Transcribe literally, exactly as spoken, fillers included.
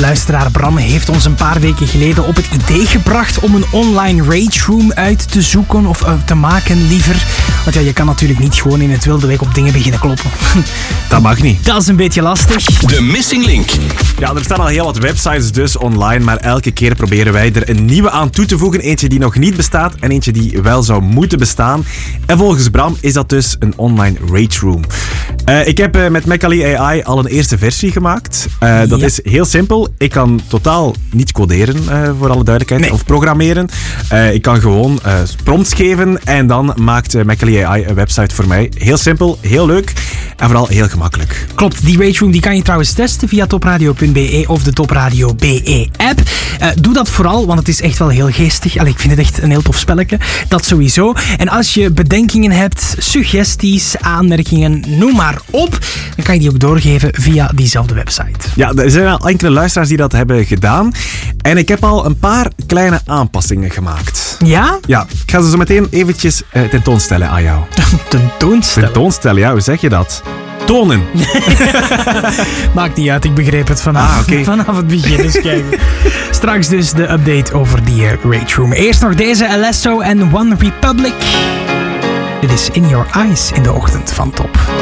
luisteraar Bram heeft ons een paar weken geleden op het idee gebracht om een online rage room uit te zoeken of uh, te maken liever. Want ja, je kan natuurlijk niet gewoon in het wilde weg op dingen beginnen kloppen. Dat mag niet. Dat is een beetje lastig. De Missing Link. Ja, er staan al heel wat websites dus online, maar elke keer proberen wij er een nieuwe aan toe te voegen. Eentje die nog niet bestaat en eentje die wel zou moeten bestaan. En volgens Bram is dat dus een online rage room. Uh, ik heb uh, met Macaulay A I al een eerste versie gemaakt. Uh, dat ja. is heel simpel. Ik kan totaal niet coderen, uh, voor alle duidelijkheid, nee. of programmeren. Uh, ik kan gewoon uh, prompts geven en dan maakt uh, Macaulay A I een website voor mij. Heel simpel, heel leuk en vooral heel gemakkelijk. Klopt, die rage room die kan je trouwens testen via topradio punt b e of de Topradio B E app. Uh, doe dat vooral, want het is echt wel heel geestig. Allee, ik vind het echt een heel tof spelletje. Dat sowieso. En als je bedenkingen hebt, suggesties, aanmerkingen, noem maar op, dan kan je die ook doorgeven via diezelfde website. Ja, er zijn al enkele luisteraars die dat hebben gedaan. En ik heb al een paar kleine aanpassingen gemaakt. Ja? Ja, ik ga ze zo meteen eventjes uh, tentoonstellen aan jou. Tentoonstellen? Tentoonstellen, ja, hoe zeg je dat? Tonen. Maakt niet uit, ik begreep het vanaf, ah, okay. vanaf het begin. Dus kijken. Straks dus de update over die uh, rage room. Eerst nog deze Alesso en One Republic. Dit is In Your Eyes in de ochtend van Top.